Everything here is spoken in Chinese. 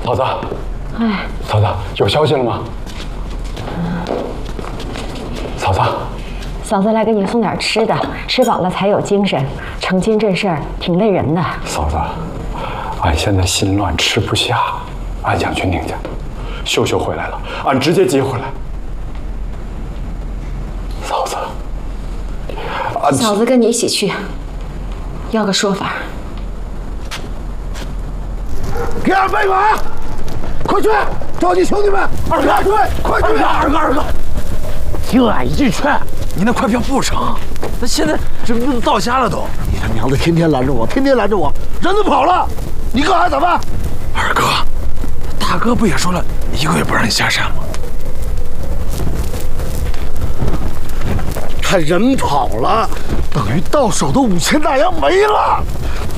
嫂子，哎，嫂子有消息了吗？嫂子， 嫂子来给你送点吃的，吃饱了才有精神。成亲这事儿挺累人的。 嫂子，俺现在心乱，吃不下，俺想去宁家。秀秀回来了，俺直接接回来。嫂子， 嫂子跟你一起去，要个说法。 给俺备马，快去召集兄弟们！二哥，快去！二哥，听俺一句劝， 你那快票不成，那现在这不到家了都。 你他娘的天天拦着我，人都跑了，你告俺咋办？ 二哥，大哥不也说了1个月不让你下山吗？ 他人跑了，等于到手的5000大洋没了。